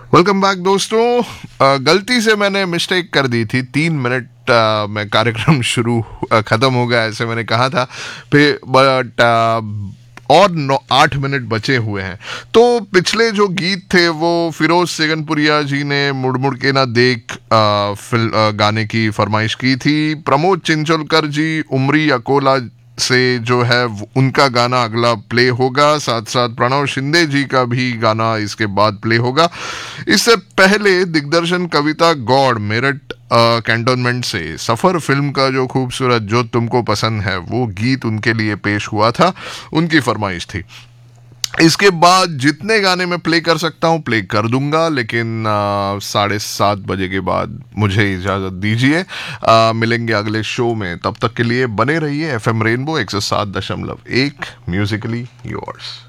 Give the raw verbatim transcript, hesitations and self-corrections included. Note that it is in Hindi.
वेलकम बैक दोस्तों। अ, गलती से मैंने मिस्टेक कर दी थी। तीन मिनट अ, में कार्यक्रम शुरू अ, खत्म हो गया ऐसे मैंने कहा था, फिर बट और नौ आठ मिनट बचे हुए हैं। तो पिछले जो गीत थे वो फिरोज सेगनपुरिया जी ने मुड़ मुड़ के ना देख अ, फिल अ, गाने की फरमाइश की थी। प्रमोद चिंचोलकर जी उमरी अकोला से जो है वो- उनका गाना अगला प्ले होगा। साथ साथ प्रणव शिंदे जी का भी गाना इसके बाद प्ले होगा। इससे पहले दिग्दर्शन कविता गौड़ मेरठ अ, कैंटोनमेंट से सफर फिल्म का जो खूबसूरत जो तुमको पसंद है वो गीत उनके लिए पेश हुआ था, उनकी फरमाइश थी। इसके बाद जितने गाने मैं प्ले कर सकता हूँ प्ले कर दूंगा, लेकिन अ, साढ़े सात बजे के बाद मुझे इजाज़त दीजिए। अ, मिलेंगे अगले शो में, तब तक के लिए बने रहिए एफ एम रेनबो एक सौ सात दशमलव एक म्यूजिकली योर्स।